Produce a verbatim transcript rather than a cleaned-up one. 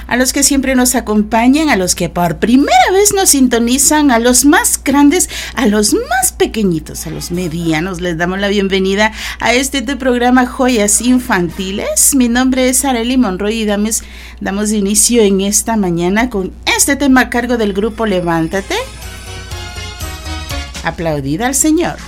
a los que siempre nos acompañan, a los que por primera vez nos sintonizan, a los más grandes, a los más pequeñitos, a los medianos. Les damos la bienvenida a este tu programa Joyas Infantiles. Mi nombre es Arely Monroy y damos, damos inicio en esta mañana con este tema a cargo del grupo Levántate. Aplaudida al Señor.